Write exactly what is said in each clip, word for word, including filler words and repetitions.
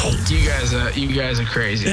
Kate. You guys are you guys are crazy.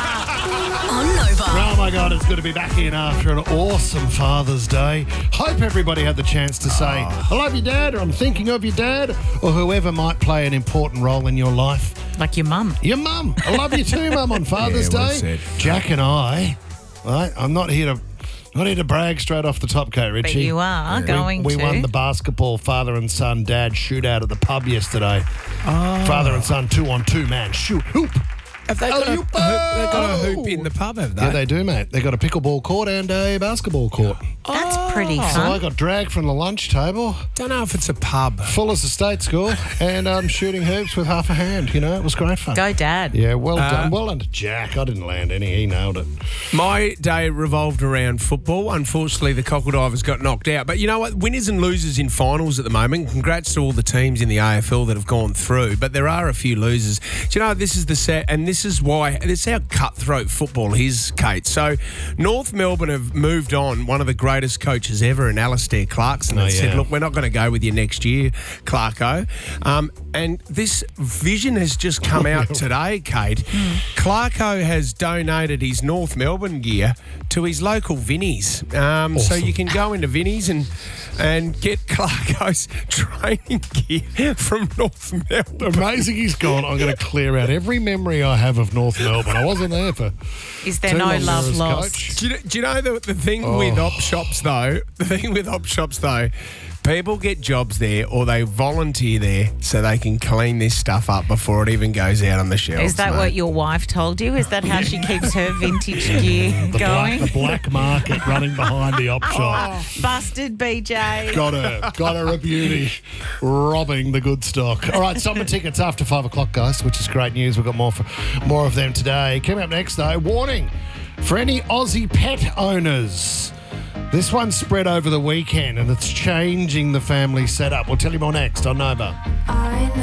On Nova. Oh my God, it's good to be back in after an awesome Father's Day. Hope everybody had the chance to say, I love you, Dad, or I'm thinking of you, Dad, or whoever might play an important role in your life. Like your mum. Your mum. I love you too, Mum, on Father's Yeah, well Day. said. Jack and I, right, I'm not here to not here to brag straight off the top, Kate Ritchie. But you are going we, to. We won the basketball father and son dad shootout at the pub yesterday. Father and son two on two man shoot hoop. Have they got, a, Hoop! they've got a hoop in the pub, have they? Yeah, they do, mate. They got a pickleball court and a basketball court. That's pretty So fun. I got dragged from the lunch table, Don't know if it's a pub. full as a state school, and I'm shooting hoops with half a hand. You know, it was great fun. Go, Dad. Yeah, well Uh, done. Well done to Jack. I didn't land any. He nailed it. My day revolved around football. Unfortunately, the Cockledivers got knocked out. But you know what? Winners and losers in finals at the moment. Congrats to all the teams in the A F L that have gone through. But there are a few losers. Do you know, this is the set, and this is why, this is how cutthroat football is, Kate. So, North Melbourne have moved on one of the greatest coaches ever in Alistair Clarkson and Oh, said, yeah. look, we're not going to go with you next year, Clarko. Um, and this vision has just come out today, Kate. Clarko has donated his North Melbourne gear to his local Vinnies. Um, So Awesome. you can go into Vinnies and and get Clarko's training gear from North Melbourne. Amazing he's gone. I'm going to clear out every memory I have of North Melbourne. I wasn't there for Is there too no long love there as lost? coach. Do you, know- do you know the, the thing with op shops, though? The thing with op shops, though, people get jobs there or they volunteer there so they can clean this stuff up before it even goes out on the shelves. Is that mate. what your wife told you? Is that how she keeps her vintage gear The black, going? the black market running behind the op shop. Oh, busted, B J. Got her. Got her a beauty. Robbing the good stock. All right, summer tickets after five o'clock, guys, which is great news. We've got more for, more of them today. Coming up next, though, warning for any Aussie pet owners. This one spread over the weekend and it's changing the family setup. We'll tell you more next on Nova.